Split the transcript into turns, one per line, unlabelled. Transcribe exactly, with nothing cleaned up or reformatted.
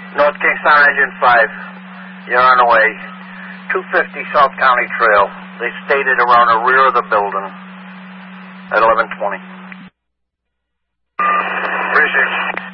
North Kingstown Engine five. You're on the way. two fifty South County Trail. They stated around the rear of the building at eleven twenty.
Appreciate it.